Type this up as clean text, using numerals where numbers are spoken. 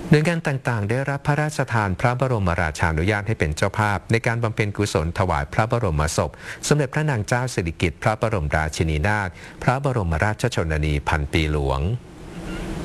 หน่วยงานต่างๆได้รับพระราชทานพระบรมราชานุญาตให้เป็นเจ้าภาพในการบำเพ็ญกุศลถวายพระบรมศพสมเด็จพระนางเจ้าสิริกิติ์พระบรมราชินีนาถพระบรมราชชนนีพันปีหลวง